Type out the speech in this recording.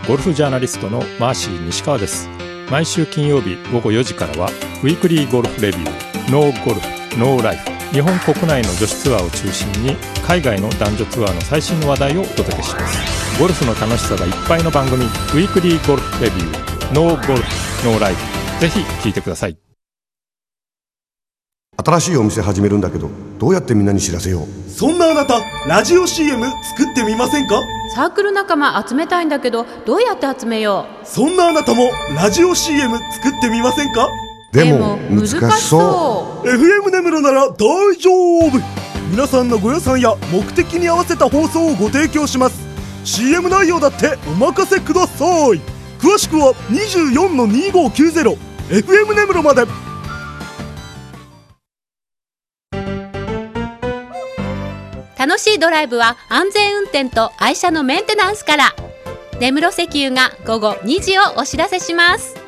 ゴルフジャーナリストのマーシー西川です。毎週金曜日午後4時からはウィークリーゴルフレビュー、ノーゴルフノーライフ。日本国内の女子ツアーを中心に海外の男女ツアーの最新の話題をお届けします。ゴルフの楽しさがいっぱいの番組、ウィークリーゴルフレビュー、ノーゴルフノーライフ。ぜひ聞いてください。 新しいお店始めるんだけど、どうやってみんなに知らせよう。 そんなあなた、ラジオ CM 作ってみませんか？ サークル仲間集めたいんだけど、どうやって集めよう。 そんなあなたもラジオ CM 作ってみませんか？ でも難しそう。 FM 根室なら大丈夫。皆さんのご予算や目的に合わせた放送をご提供します。 CM 内容だってお任せください。詳しくは 24-2590 FM 根室まで。 楽しいドライブは安全運転と愛車のメンテナンスから。根室石油が午後2時をお知らせします。